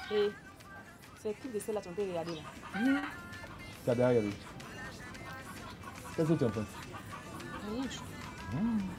Et c'est qui de celles-là qui ont été regardées là? Tu as bien regardé. Qu'est-ce que tu en penses? Rien du tout.